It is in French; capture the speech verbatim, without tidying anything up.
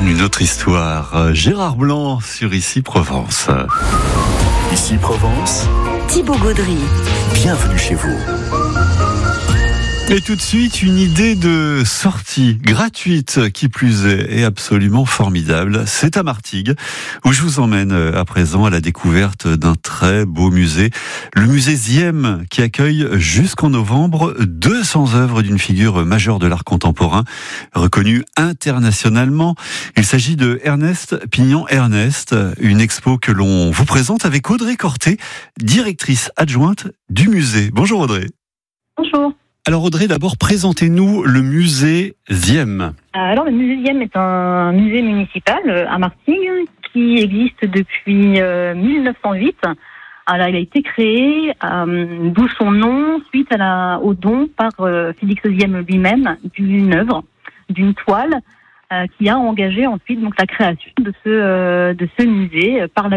une autre histoire. Gérard Blanc sur Ici Provence. Ici Provence, Thibaut Gaudry. Bienvenue chez vous. Et tout de suite, une idée de sortie gratuite, qui plus est, est absolument formidable. C'est à Martigues, où je vous emmène à présent à la découverte d'un très beau musée. Le musée Ziem, qui accueille jusqu'en novembre deux cents œuvres d'une figure majeure de l'art contemporain, reconnue internationalement. Il s'agit de Ernest Pignon-Ernest, une expo que l'on vous présente avec Audrey Corté, directrice adjointe du musée. Bonjour Audrey. Bonjour. Alors Audrey, d'abord présentez-nous le musée Ziem. Alors le musée Ziem est un musée municipal à Martigues qui existe depuis euh, mille neuf cent huit. Alors il a été créé, euh, d'où son nom, suite à la, au don par euh, Félix Ziem lui-même d'une œuvre, d'une toile, euh, qui a engagé ensuite donc la création de ce, euh, de ce musée par la